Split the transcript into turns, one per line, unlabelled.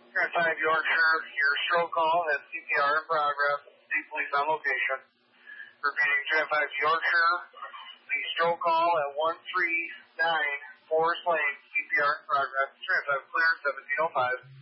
5 Yorkshire, your stroke call has CPR in progress. State police on location. Repeating, Trent 5 Yorkshire, the stroke call at 139 Forest Lane, CPR in progress. Trent 5 clear, 1705.